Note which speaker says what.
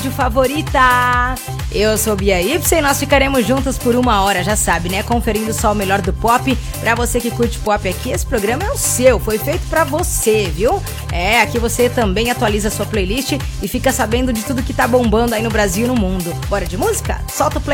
Speaker 1: Favorita. Eu sou Bia Y e nós ficaremos juntos por 1 hora, já sabe, né? Conferindo só o melhor do pop. Pra você que curte pop aqui, esse programa é o seu, foi feito pra você, viu? Aqui você também atualiza a sua playlist e fica sabendo de tudo que tá bombando aí no Brasil e no mundo. Bora de música? Solta o play.